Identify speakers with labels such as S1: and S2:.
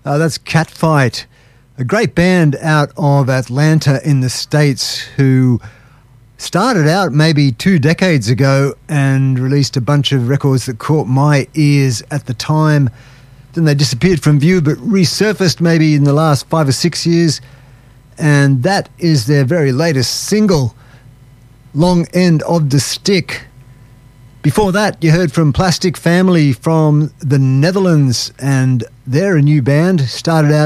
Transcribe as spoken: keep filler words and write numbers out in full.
S1: Uh, that's Catfight, a great band out of Atlanta in the States who started out maybe two decades ago and released a bunch of records that caught my ears at the time. Then they disappeared from view but resurfaced maybe in the last five or six years. And that is their very latest single, Long End of the Stick. Before that, you heard from Plastic Family from the Netherlands, and they're a new band, started out